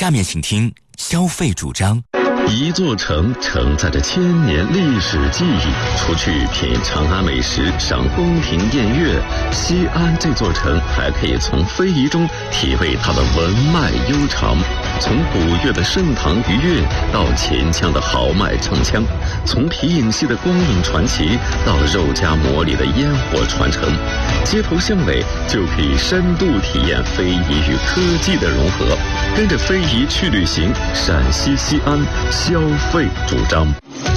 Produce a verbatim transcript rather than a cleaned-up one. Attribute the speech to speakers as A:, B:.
A: 下面请听消费主张。
B: 一座城承载着千年历史记忆，除去品长安美食、赏宫廷宴乐，西安这座城还可以从非遗中体味它的文脉悠长。从古乐的盛唐余韵到秦腔的豪迈唱腔，从皮影戏的光影传奇到肉夹馍里的烟火传承，街头巷尾就可以深度体验非遗与科技的融合。跟着非遗去旅行，陕西西安消费主张。